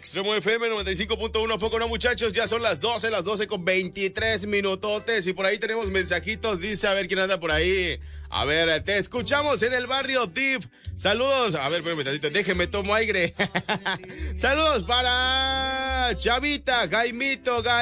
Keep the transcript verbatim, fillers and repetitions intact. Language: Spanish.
Extremo F M noventa y cinco punto uno. Poco no, muchachos, ya son las doce, las doce con veintitrés minutotes. Y por ahí tenemos mensajitos. Dice, a ver quién anda por ahí. A ver, te escuchamos en el barrio Deep. Saludos. A ver, espérame tantito, déjeme tomo aire. Saludos para Chavita, Jaimito, Gael.